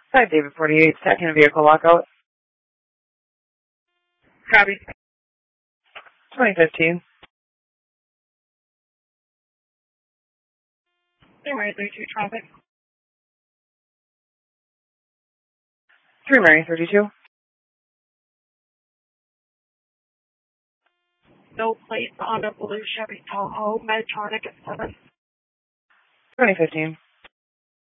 5 David 48, second vehicle lockout. Copy. 2015. 332 traffic. 3 Mary 32. No plate on a blue Chevy Tahoe, Medtronic at 7. 2015.